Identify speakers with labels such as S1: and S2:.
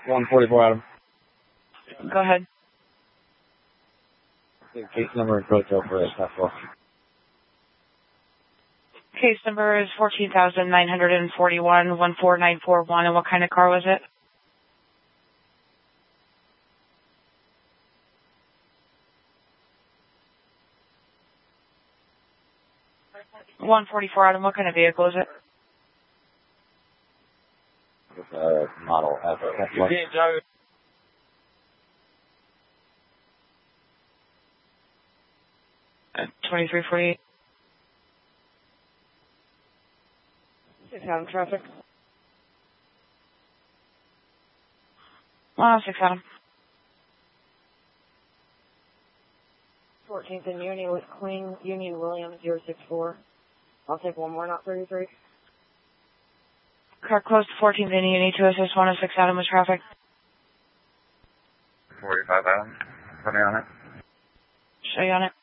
S1: 144 Adam.
S2: Go ahead.
S1: Case number and code for a Tesla.
S2: Case number is 14,941, 14941, and what kind of car was it? $144 Adam, what kind of vehicle is it?
S1: It's Model S. Tesla.
S2: 2348. 6 Adam traffic. 6 Adam.
S3: 14th and Union Williams 064. I'll take one more, not 33.
S2: Car close to 14th and Union to assist 106 Adam with traffic.
S1: 45 Adam. Put me on it.
S2: Show you on it.